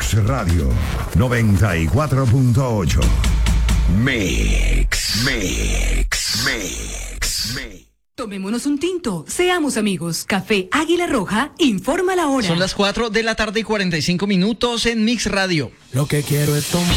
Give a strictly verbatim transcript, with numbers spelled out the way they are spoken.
Mix Radio noventa y cuatro punto ocho. Mix, Mix, Mix, Mix. Tomémonos un tinto, seamos amigos. Café Águila Roja informa la hora. Son las cuatro de la tarde y cuarenta y cinco minutos en Mix Radio. Lo que quiero es tomar.